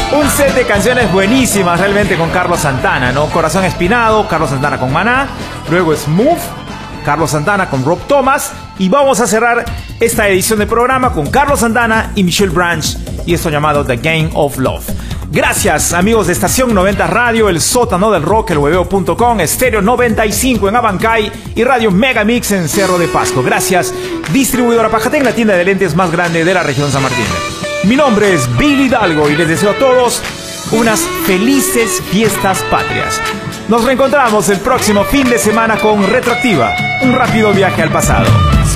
Un set de canciones buenísimas realmente con Carlos Santana, ¿no? Corazón Espinado, Carlos Santana con Maná, luego Smooth, Carlos Santana con Rob Thomas, y vamos a cerrar esta edición del programa con Carlos Santana y Michelle Branch y esto llamado The Game of Love. Gracias amigos de Estación 90 Radio, El Sótano del Rock, elhueveo.com, Estéreo 95 en Abancay y Radio Megamix en Cerro de Pasco. Gracias Distribuidora Pajatén, la tienda de lentes más grande de la región San Martín. Mi nombre es Billy Hidalgo y les deseo a todos unas felices fiestas patrias. Nos reencontramos el próximo fin de semana con Retroactiva, un rápido viaje al pasado.